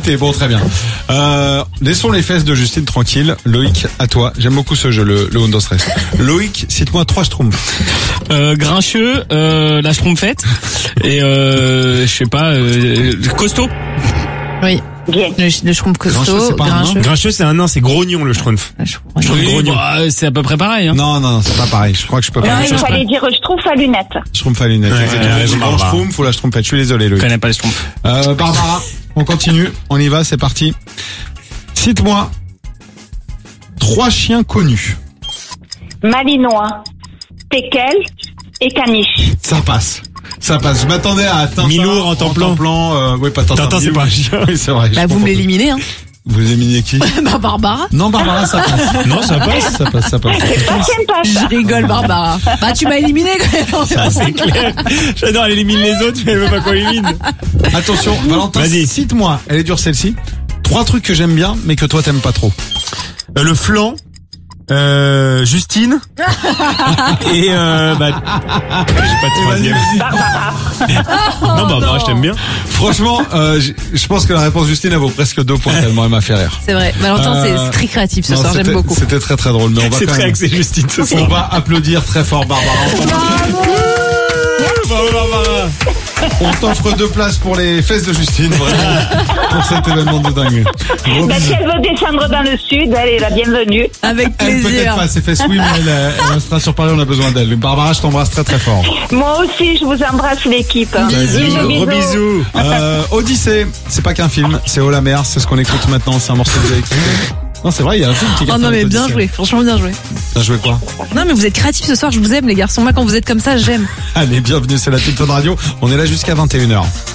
dictée. Bon, très bien. Laissons les fesses de Justine tranquilles. Loïc, à toi. J'aime beaucoup ce jeu, le Undo Stress. Loïc, cite-moi 3 schtroumpfs. Grincheux, la Schtroumpfette et je sais pas, costaud. Oui. Bien. Le Schtroumpf costaud, Grincheux, c'est un nain, c'est grognon le Schtroumpf. Oui, bah, c'est à peu près pareil. Hein. Non, c'est pas pareil. Je crois que je peux pas. Non, il fallait dire Schtroumpf à lunettes. Schtroumpf à lunettes. Ouais, Le grand Schtroumpf ou la Schtroumpfette. Je suis désolé, Loïc. Je connais pas les Schtroumpfs. Barbara, on continue. On y va, c'est parti. Cite-moi 3 chiens connus. Malinois, Teckel et Caniche. Ça passe. Je m'attendais à Tintin. Milour en Templan. Oui, pas Tintin. Tintin, c'est pas un chien. Oui, c'est vrai. Bah, vous me l'éliminez, hein. Vous éliminez qui? Bah, Barbara. Non, Barbara, ça passe. Non, ça passe. Ça passe. C'est pas sympa, ça. Je rigole, Barbara. Bah, tu m'as éliminé, quand même. Ça, c'est clair. J'adore, elle élimine les autres, mais elle veut pas qu'on élimine. Attention, Valentin, Vas-y. cite-moi. Elle est dure, celle-ci. 3 trucs que j'aime bien, mais que toi t'aimes pas trop. Le flan. Justine. Et j'ai pas de troisième. Non, Barbara, je t'aime bien. Franchement, je pense que la réponse Justine elle vaut presque 2 points tellement elle m'a fait rire. C'est vrai. Valentin, c'est très créatif ce Non, soir, j'aime beaucoup. C'était très très drôle, mais on va C'est quand très même. axé Justine ce On soir. va applaudir très fort Barbara. Bravo, Barbara. On t'offre 2 places pour les fesses de Justine, vraiment, pour cet événement de dingue. Gros Ben, bisous. si elle veut descendre dans le sud, elle est la bienvenue. Avec Elle peut-être plaisir. pas ses fesses, oui, mais elle restera sur Paris, on a besoin d'elle. Barbara, je t'embrasse très très fort. Moi aussi, je vous embrasse, l'équipe. Gros bisous. Odyssée, c'est pas qu'un film, c'est Oh la mer, c'est ce qu'on écoute maintenant, c'est un morceau que vous avez écouté. Non, c'est vrai, il y a un film qui est Oh non, mais bien joué. Franchement, bien joué. T'as joué quoi? Non, mais vous êtes créatifs ce soir, je vous aime, les garçons. Moi, quand vous êtes comme ça, j'aime. Allez, bienvenue, c'est la Tip Fun Radio. On est là jusqu'à 21h.